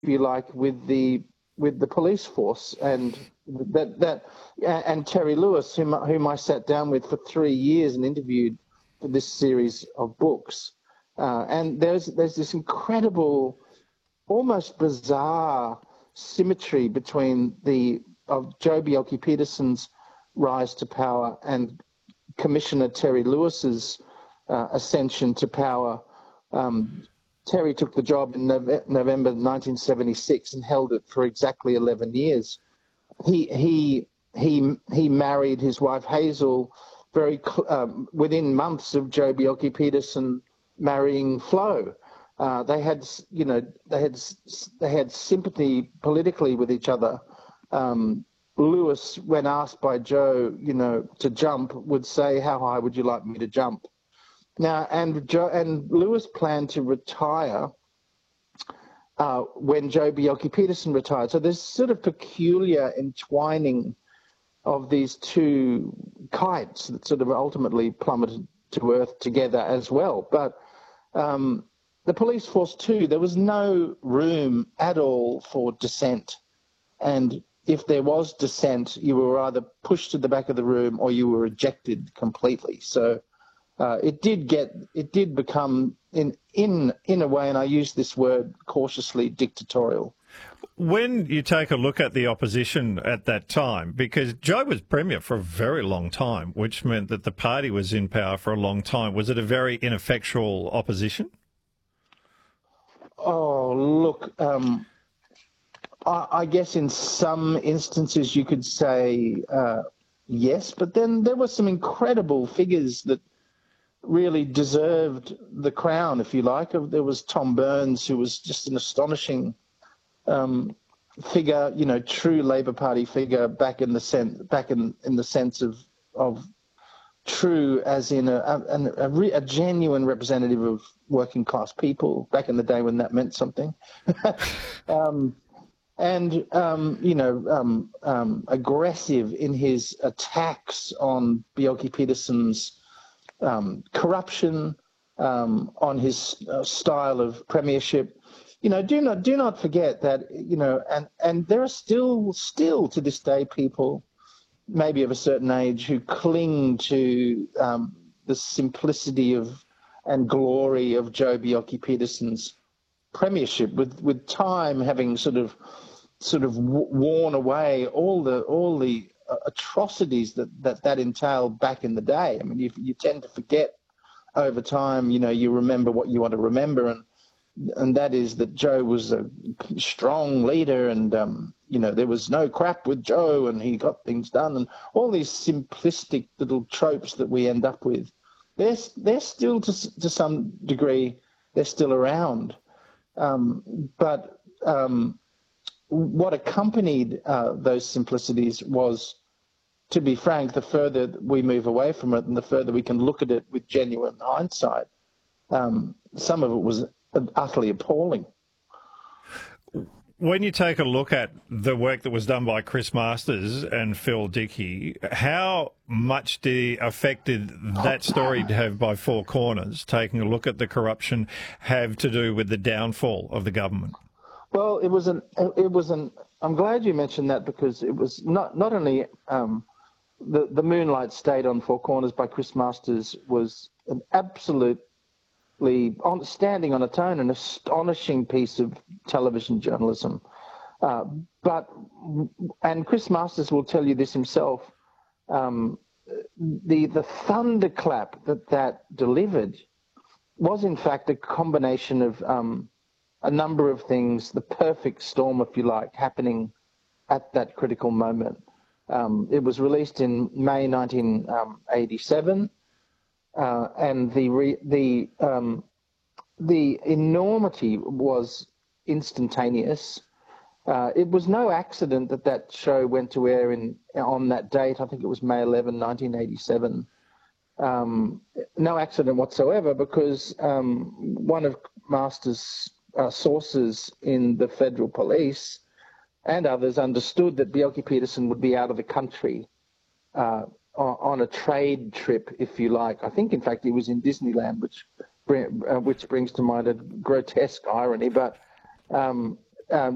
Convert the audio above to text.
you like, with the police force, and and Terry Lewis, whom I sat down with for 3 years and interviewed for this series of books. And there's this incredible, almost bizarre symmetry between of Joh Bjelke-Petersen's rise to power and Commissioner Terry Lewis's ascension to power. Terry took the job in November 1976 and held it for exactly 11 years. He married his wife Hazel within months of Joh Bjelke-Petersen marrying Flo. They had sympathy politically with each other. Lewis, when asked by Joh, to jump, would say, "How high would you like me to jump?" Now, and Lewis planned to retire when Joh Bjelke-Petersen retired. So there's sort of peculiar entwining of these two kites that sort of ultimately plummeted to earth together as well. But the police force too, there was no room at all for dissent. And if there was dissent, you were either pushed to the back of the room or you were ejected completely. So it did become, in a way, and I use this word cautiously, dictatorial. When you take a look at the opposition at that time, because Joh was Premier for a very long time, which meant that the party was in power for a long time, was it a very ineffectual opposition? Oh, look, I guess in some instances you could say yes, but then there were some incredible figures that really deserved the crown, if you like. There was Tom Burns, who was just an astonishing figure, true Labor Party figure back in the sense of true, as in a genuine representative of working class people back in the day when that meant something. Aggressive in his attacks on Bjelke-Petersen's corruption, on his style of premiership. Do not forget that, and there are still to this day people, maybe of a certain age, who cling to the simplicity and glory of Joh Bjelke-Petersen's premiership, with time having sort of worn away all the atrocities that entailed back in the day. I mean, you tend to forget over time. You remember what you want to remember, and that is that Joh was a strong leader, and there was no crap with Joh, and he got things done, and all these simplistic little tropes that we end up with. They're still to some degree, they're still around, but what accompanied those simplicities was, to be frank, the further we move away from it and the further we can look at it with genuine hindsight, some of it was utterly appalling. When you take a look at the work that was done by Chris Masters and Phil Dickie, how much affected that story to have by Four Corners, taking a look at the corruption, have to do with the downfall of the government? Well, I'm glad you mentioned that, because it was not only the Moonlight State on Four Corners by Chris Masters was an absolutely standing on its own, an astonishing piece of television journalism. And Chris Masters will tell you this himself, the thunderclap that delivered was in fact a combination of a number of things, the perfect storm, if you like, happening at that critical moment. It was released in May 1987, and the enormity was instantaneous. It was no accident that show went to air on that date. I think it was May 11, 1987. No accident whatsoever, because one of Masters' sources in the federal police and others understood that Bjelke-Petersen would be out of the country on a trade trip, if you like. I think, in fact, he was in Disneyland, which brings to mind a grotesque irony. But